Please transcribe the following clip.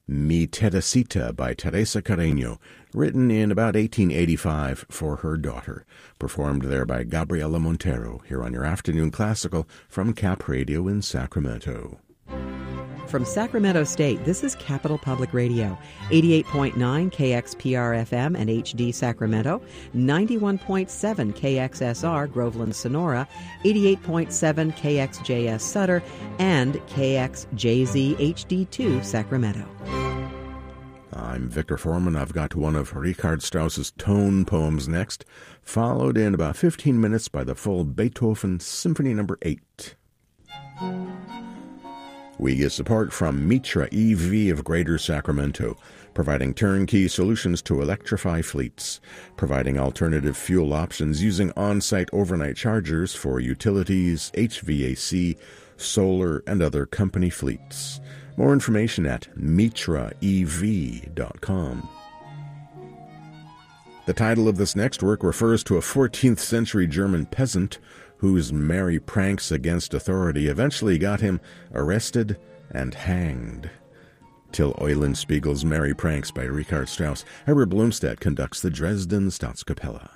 Mi Teresita by Teresa Carreño, written in about 1885 for her daughter, performed there by Gabriela Montero, here on your Afternoon Classical from Cap Radio in Sacramento. From Sacramento State, this is Capital Public Radio, 88.9 KXPR-FM and HD Sacramento, 91.7 KXSR Groveland Sonora, 88.7 KXJS Sutter, and KXJZ HD2 Sacramento. I'm Victor Foreman. I've got one of Richard Strauss's tone poems next, followed in about 15 minutes by the full Beethoven Symphony No. 8. We get support from Mitra EV of Greater Sacramento, providing turnkey solutions to electrify fleets, providing alternative fuel options using on-site overnight chargers for utilities, HVAC, solar, and other company fleets. More information at mitraev.com. The title of this next work refers to a 14th century German peasant whose merry pranks against authority eventually got him arrested and hanged. Till Eulenspiegel's Merry Pranks by Richard Strauss, Herbert Blomstedt conducts the Dresden Staatskapelle.